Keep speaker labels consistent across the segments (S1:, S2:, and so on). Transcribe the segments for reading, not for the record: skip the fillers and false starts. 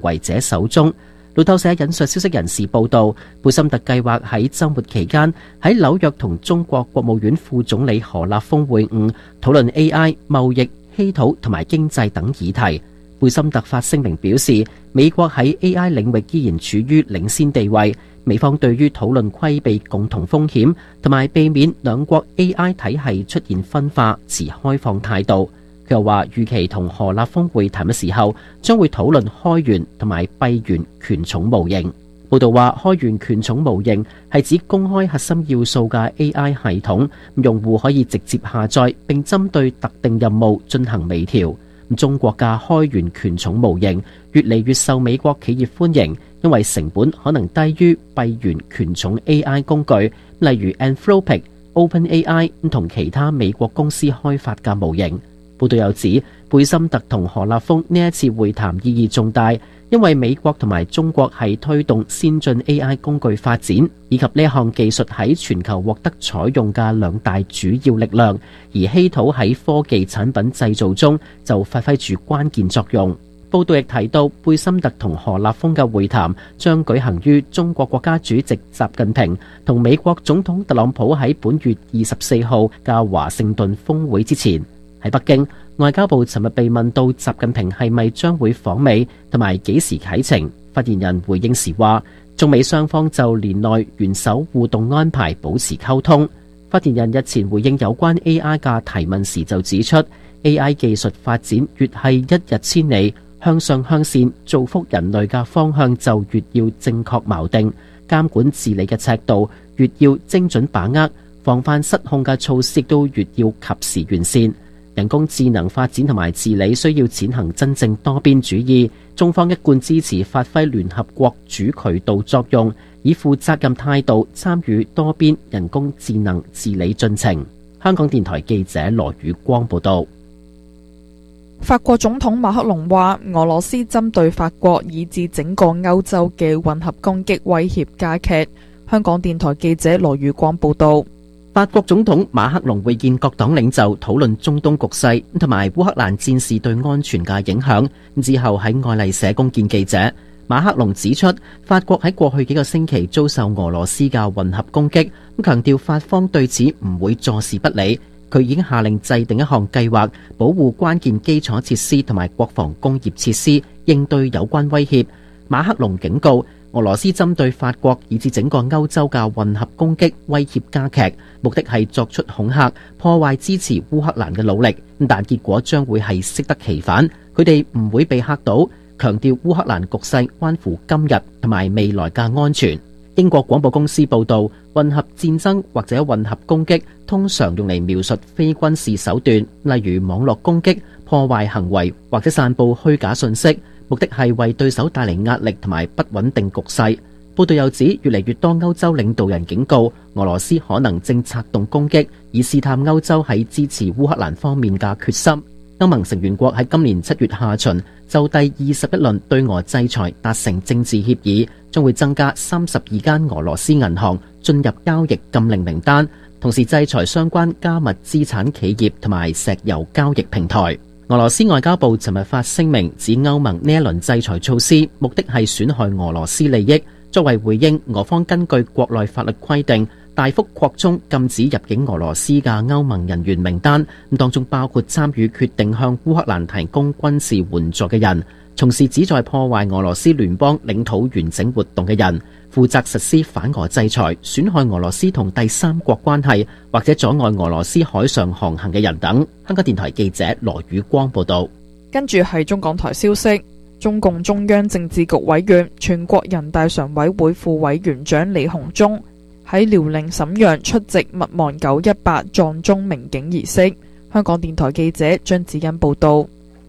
S1: 為者手中。路透社引述消息人士報道，貝森特計劃喺週末期間喺紐約同中國國務院副總理何立峰會晤，討論 AI、貿易、稀土同埋經濟等議題。貝森特發聲明表示，美國喺 AI 領域依然處於領先地位，美方對於討論規避共同風險同埋避免兩國 AI 體系出現分化持開放態度。佢又話，預期同何立峰會談嘅時候，將會討論開源同埋閉源權重模型。報道話，開源權重模型係指公開核心要素嘅 AI 系統，用戶可以直接下載並針對特定任務進行微調。中國嘅開源權重模型越嚟越受美國企業歡迎，因為成本可能低於閉源權重 AI 工具，例如 Anthropic、OpenAI 同其他美國公司開發嘅模型。報道又指，貝森特同何立峰呢一次會談意義重大，因為美國同埋中國係推動先進 AI 工具發展，以及呢一項技術喺全球獲得採用嘅兩大主要力量，而稀土喺科技產品製造中就發揮住關鍵作用。報道亦提到，貝森特同何立峰嘅會談將舉行於中國國家主席習近平同美國總統特朗普喺本月24號嘅華盛頓峰會之前。喺北京，外交部尋日被問到習近平係咪將會訪美同埋幾時啟程，發言人回應時話，中美雙方就年內元首互動安排保持溝通。發言人日前回應有關 AI 嘅提問時就指出， AI 技術發展越係一日千里，向上向善造福人類嘅方向就越要正確錨定，監管治理嘅尺度越要精準把握，防範失控嘅措施亦都越要及時完善。人工智能發展同埋治理需要踐行真正多邊主義，中方一貫支持發揮聯合國主渠道作用，以負責任態度參與多邊人工智能治理進程。香港電台記者羅宇光報道。
S2: 法國總統馬克龍話，俄羅斯針對法國以至整個歐洲嘅混合攻擊威脅加劇。香港電台記者羅宇光報道。
S1: 法國總統馬克龍會見各黨領袖，討論中東局勢同埋烏克蘭戰事對安全嘅影響。之後喺愛麗舍宮見記者，馬克龍指出，法國喺過去幾個星期遭受俄羅斯嘅混合攻擊，強調法方對此唔會坐視不理。佢已經下令制定一項計劃，保護關鍵基礎設施同埋國防工業設施，應對有關威脅。馬克龍警告，俄羅斯針對法國以至整個歐洲嘅混合攻擊威脅加劇，目的係作出恐嚇，破壞支持烏克蘭嘅努力，但結果將會係適得其反。佢哋唔會被嚇到，強調烏克蘭局勢關乎今日同埋未來嘅安全。英國廣播公司報道，混合戰爭或者混合攻擊通常用嚟描述非軍事手段，例如網絡攻擊、破壞行為或者散佈虛假信息，目的係為對手帶嚟壓力同埋不穩定局勢。報道又指，越嚟越多歐洲領導人警告，俄羅斯可能正策動攻擊，以試探歐洲喺支持烏克蘭方面嘅決心。歐盟成員國喺今年7月下旬就第21輪對俄制裁達成政治協議，將會增加32間俄羅斯銀行進入交易禁令名單，同時制裁相關加密資產企業同埋石油交易平台。俄羅斯外交部尋日發聲明指，歐盟呢一輪制裁措施目的係損害俄羅斯利益。作為回應，俄方根據國內法律規定，大幅擴充禁止入境俄羅斯嘅歐盟人員名單，當中包括參與決定向烏克蘭提供軍事援助嘅人，從事旨在破壞俄羅斯聯邦領土完整活動嘅人，負責實施反俄制裁、損害俄羅斯同第三國關係或者阻礙俄羅斯海上航行嘅人等。香港電台記者羅宇光報道。
S2: 跟住係中港台消息。中共中央政治局委員、全國人大常委會副委員長李鴻忠喺遼寧瀋陽出席勿忘918撞鐘鳴警儀式。香港電台記者張子欣報道。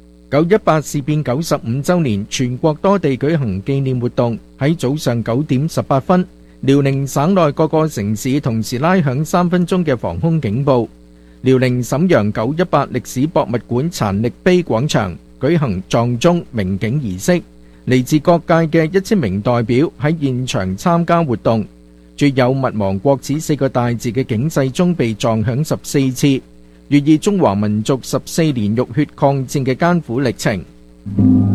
S3: 918事變95週年，全國多地舉行紀念活動。喺早上9點18分，遼寧省內各個城市同時拉響3分鐘嘅防空警報。遼寧瀋陽918歷史博物館殘歷碑廣場舉行撞鐘鳴警儀式，嚟自各界嘅1000名代表喺現場參加活動。著有勿忘國恥4個大字嘅警世鐘被撞響14次，寓意中華民族14年浴血抗戰嘅艱苦歷程。